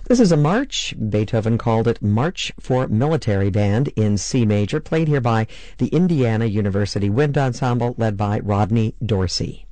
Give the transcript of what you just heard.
This is a march. Beethoven called it March for Military Band in C major, played here by the Indiana University Wind Ensemble led by Rodney Dorsey.